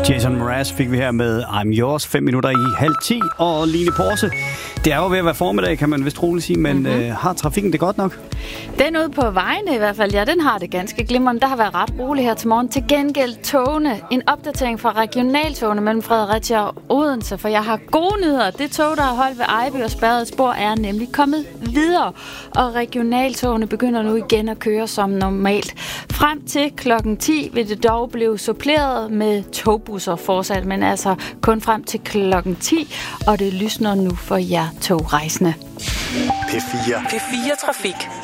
Jason Mraz fik vi her med I'm Yours, 5 minutter i 9:30, og Line Porse. Det er jo ved at være formiddag, kan man vist roligt sige, men har trafikken det godt nok? Den ude på vejene i hvert fald, ja, den har det ganske glimrende. Der har været ret roligt her til morgen. Til gengæld togene. En opdatering fra regionaltogene mellem Fredericia og Odense, for jeg har gode nyheder. Det tog, der har holdt ved Ejby og spærret spor, er nemlig kommet videre. Og regionaltogene begynder nu igen at køre som normalt. Frem til klokken 10 vil det dog blive suppleret med togbusser fortsat, men altså kun frem til klokken 10, og det lysner nu for jer togrejsende. P4 Trafik.